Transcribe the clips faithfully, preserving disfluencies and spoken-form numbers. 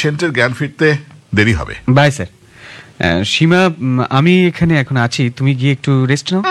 পেশেন্টের জ্ঞান ফিরতে দেরি হবে। By sir. সীমা, আমি এখানে এখন আছি, তুমি গিয়ে একটু রেস্ট নাও।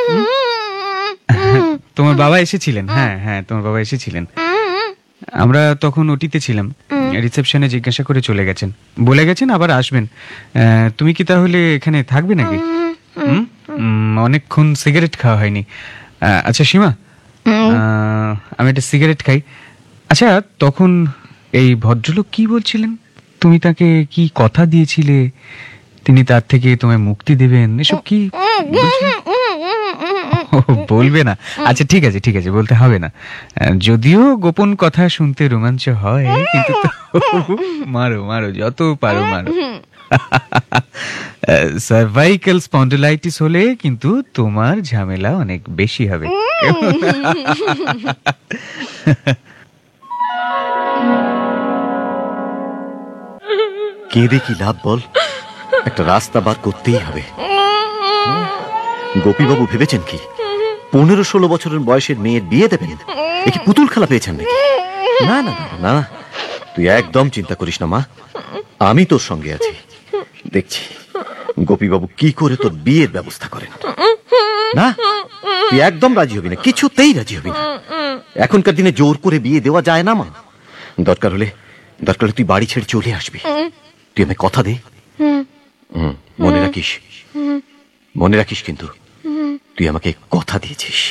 তোমার বাবা এসেছিলেন? হ্যাঁ হ্যাঁ, তোমার বাবা এসেছিলেন। আমরা তখন ওটিতে ছিলাম, রিসেপশনে জিজ্ঞাসা করে চলে গেছেন, বলে গেছেন আবার আসবেন। তুমি কি তাহলে এখানে থাকবে নাকি? অনেকক্ষণ সিগারেট খাওয়া হয়নি। আচ্ছা সীমা, আমি একটা সিগারেট খাই। আচ্ছা, তখন এই ভদ্রলোক কি বলছিলেন? তুমি তাকে কি কথা দিয়েছিলে তিনি তার থেকে তোমায় মুক্তি দেবেন? এসব কি বলবে না? আচ্ছা ঠিক আছে ঠিক আছে, বলতে হবে না। যদিও গোপন কথা শুনতে রোমাঞ্চ হয়, কিন্তু মারো মারো, যত পারো মারো। সার্ভাইকাল স্পন্ডিলাইটিস হলে কিন্তু তোমার ঝামেলা অনেক বেশি হবে। কেঁদে কি লাভ বল? একটা রাস্তা বার করতেই হবে। গোপীবাবু ভেবেছেন কি পনেরো ষোলো বছরের বয়সের মেয়ের বিয়ে দেবেন? এ কি পুতুল খেলা পেয়েছেন নাকি? না না না, তুই একদম চিন্তা করিস না মা, আমি তোর সঙ্গে আছি। দেখছি গোপীবাবু কি করে তোর বিয়ের ব্যবস্থা করেন। না, তুই একদম রাজি হবি না, কিছুতেই রাজি হবি না। এখনকার দিনে জোর করে বিয়ে দেওয়া যায় না মা। দরকার হলে দরকার হলে তুই বাড়ি ছেড়ে চলে আসবি। তুই আমায় কথা দে। মনে রাখিস, মনে রাখিস কিন্তু তুই আমাকে কথা দিয়েছিস।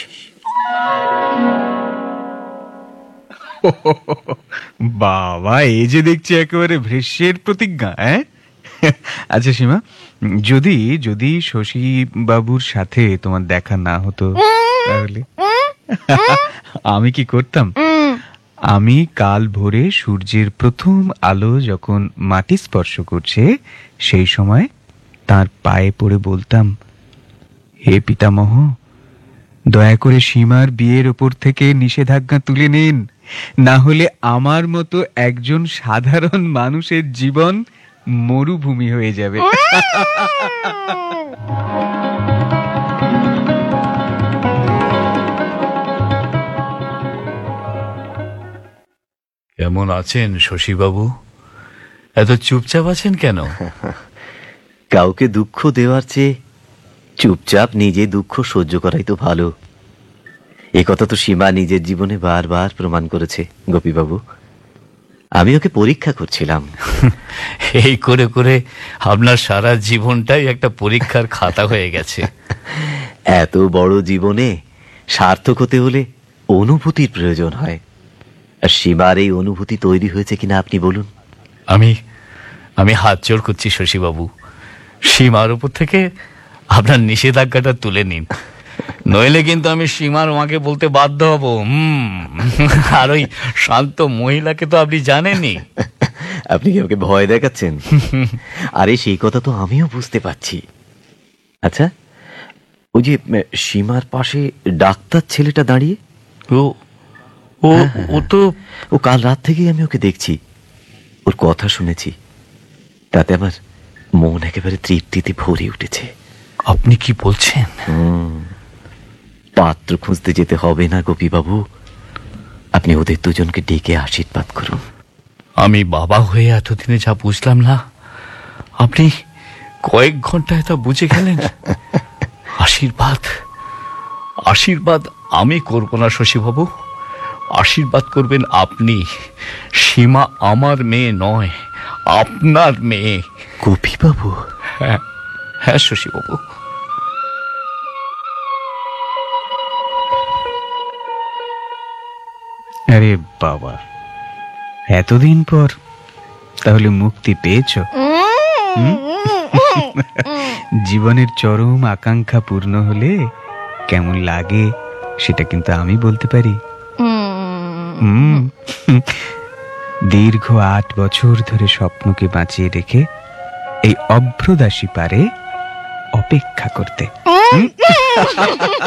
বাবা, এই যে দেখছি একেবারে ভৃষ্যের প্রতিজ্ঞা। হ্যাঁ আচ্ছা সীমা, যদি যদি শশী বাবুর সাথে তোমার দেখা না হতো তাহলে আমি কি করতাম? আমি কাল ভোরে সূর্যের প্রথম আলো যখন মাটি স্পর্শ করছে, সেই সময় তার পায়ে পড়ে বলতাম, হে পিতামহ, দয়া করে সীমার বিয়ের ওপর থেকে নিষেধাজ্ঞা তুলে নিন, না হলে আমার মতো একজন সাধারণ মানুষের জীবন মরুভূমি হয়ে যাবে। কেমন আছেন শশীবাবু? এত চুপচাপ আছেন কেন? কাউকে দুঃখ দেওয়ার চেয়ে চুপচাপ নিজে দুঃখ সহ্য করাই তো ভালো। এ কথা তো সীমা নিজের জীবনে বারবার প্রমাণ করেছে গোপীবাবু। আমি ওকে পরীক্ষা করছিলাম। এই করে করে আপনার সারা জীবনটাই একটা পরীক্ষার খাতা হয়ে গেছে। এত বড় জীবনে সার্থক হতে হলে অনুভূতির প্রয়োজন হয়। আর সীমার এই অনুভূতি তৈরি হয়েছে কিনা আপনি বলুন। আমি আমি হাত জোড় করছি শশীবাবু, সীমার উপর থেকে আপনার নিষেধাজ্ঞাটা তুলে নিন, নইলে কিন্তু আমি সীমার মাকে বলতে বাধ্য হব। হম আর ওই শান্ত মহিলাকে তো আপনি জানেনই। আপনি কি আমাকে ভয় দেখাচ্ছেন? আরে সেই কথা তো আমিও বুঝতে পারছি। আচ্ছা, ওই যে সীমার পাশে ডাক্তার ছেলেটা দাঁড়িয়ে, ও ও ও তো ও কাল রাত থেকেই আমি ওকে দেখছি, ওর কথা শুনেছি, তাতে আমার মন একেবারে তৃপ্তিতে ভরে উঠেছে। আপনি কি বলছেন? পাত্র খুঁজতে যেতে হবে না গোপীবাবু, আপনি ওদের দুজনকে ডেকে আশীর্বাদ করুন। আমি বাবা হয়ে এতদিনে যা বুঝলাম না, আপনি কয়েক ঘন্টায় তা বুঝে গেলেন। আশীর্বাদ আশীর্বাদ আমি করব না শশীবাবু, আশীর্বাদ করবেন আপনি। সীমা আমার মেয়ে নয়, আপনার মেয়ে। গোপীবাবু? হ্যাঁ হ্যাঁ শশীবাবু। আরে বাবা, এতদিন পর তাহলে মুক্তি পেয়েছ? জীবনের চরম আকাঙ্ক্ষা পূর্ণ হলে কেমন লাগে সেটা কিন্তু আমি বলতে পারি। দীর্ঘ আট বছর ধরে স্বপ্নকে বাঁচিয়ে রেখে এই অভ্রদাসী পারে অপেক্ষা করতে।